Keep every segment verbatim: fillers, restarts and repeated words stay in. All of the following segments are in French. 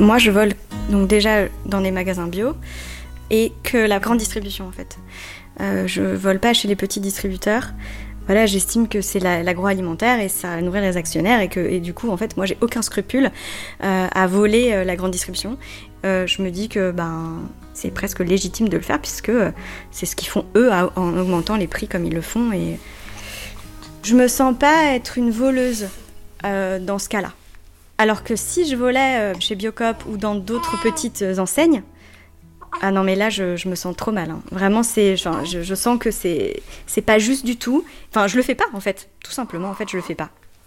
Moi, je vole donc déjà dans des magasins bio et que la grande distribution, en fait. Euh, je vole pas chez les petits distributeurs. Voilà, j'estime que c'est la, l'agroalimentaire et ça va nourrir les actionnaires et que et du coup, en fait, moi, j'ai aucun scrupule euh, à voler euh, la grande distribution. Euh, je me dis que ben, c'est presque légitime de le faire puisque euh, c'est ce qu'ils font eux à, en augmentant les prix comme ils le font. Et je me sens pas être une voleuse euh, dans ce cas-là. Alors que si je volais euh, chez Biocop ou dans d'autres petites enseignes, ah non mais là je, je me sens trop mal. Hein. Vraiment c'est, enfin, je, je sens que c'est, c'est pas juste du tout. Enfin je le fais pas en fait, tout simplement en fait je le fais pas.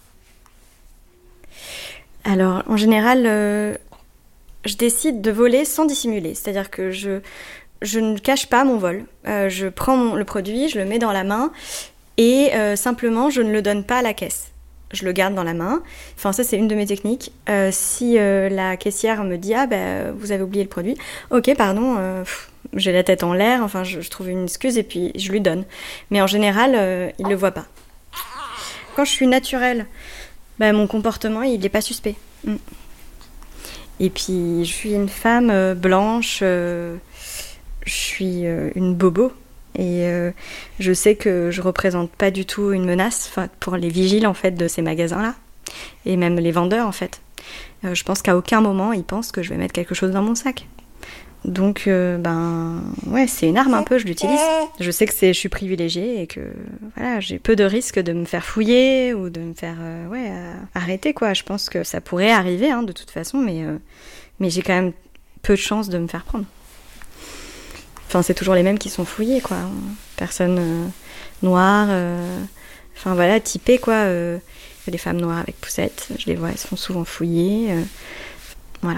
Alors en général, euh, je décide de voler sans dissimuler, c'est-à-dire que je, je ne cache pas mon vol. Euh, je prends mon, le produit, je le mets dans la main et euh, simplement je ne le donne pas à la caisse. Je le garde dans la main. Enfin, ça, c'est une de mes techniques. Euh, si euh, la caissière me dit « Ah, ben, vous avez oublié le produit. » Ok, pardon, euh, pff, j'ai la tête en l'air. Enfin, je, je trouve une excuse et puis je lui donne. Mais en général, euh, il ne le voit pas. Quand je suis naturelle, ben, mon comportement, il n'est pas suspect. Mm. Et puis, je suis une femme euh, blanche. Euh, je suis euh, une bobo. Et euh, je sais que je représente pas du tout une menace pour les vigiles en fait de ces magasins-là et même les vendeurs en fait. Euh, je pense qu'à aucun moment ils pensent que je vais mettre quelque chose dans mon sac. Donc euh, ben ouais, c'est une arme un peu, je l'utilise. Je sais que c'est, je suis privilégiée et que voilà, j'ai peu de risques de me faire fouiller ou de me faire euh, ouais euh, arrêter quoi. Je pense que ça pourrait arriver hein, de toute façon, mais euh, mais j'ai quand même peu de chances de me faire prendre. Enfin, c'est toujours les mêmes qui sont fouillés, quoi. Personnes euh, noires, euh, enfin voilà, typées, quoi. Euh, les femmes noires avec poussettes, je les vois, elles sont souvent fouillées. Euh, voilà.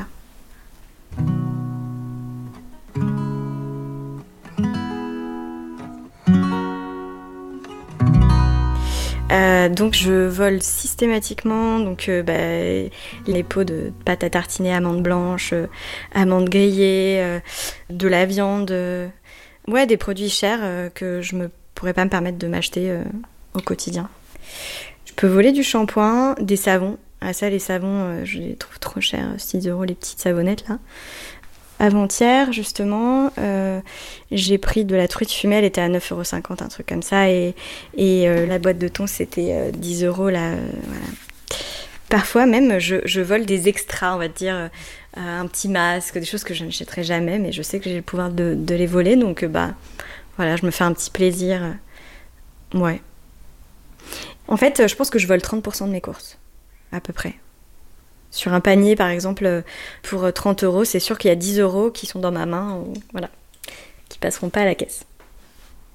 Euh, donc je vole systématiquement donc euh, bah, les pots de pâte à tartiner amandes blanches, euh, amandes grillées, euh, de la viande, euh, ouais des produits chers euh, que je me pourrais pas me permettre de m'acheter euh, au quotidien. Je peux voler du shampoing, des savons. Ah ça les savons euh, je les trouve trop chers, six euros les petites savonnettes là. Avant-hier, justement, euh, j'ai pris de la truite fumée, elle était à neuf euros cinquante, un truc comme ça, et, et euh, la boîte de thon, c'était euh, dix euros, là, euh, voilà. Parfois même, je, je vole des extras, on va dire, euh, un petit masque, des choses que je n'achèterai jamais, mais je sais que j'ai le pouvoir de, de les voler, donc euh, bah, voilà, je me fais un petit plaisir. Euh, ouais. En fait, je pense que je vole trente pour cent de mes courses, à peu près. Sur un panier, par exemple, pour trente euros, c'est sûr qu'il y a dix euros qui sont dans ma main, ou, voilà, qui passeront pas à la caisse.